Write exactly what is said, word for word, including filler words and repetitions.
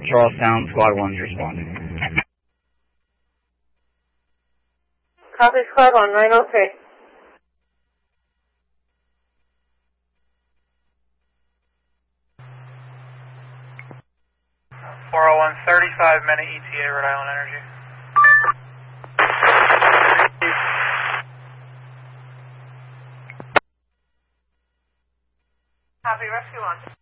Charlestown, Squad one's responding. Copy, Squad one, nine oh three. four oh one, thirty-five minute E T A, Rhode Island Energy. Copy, rescue one.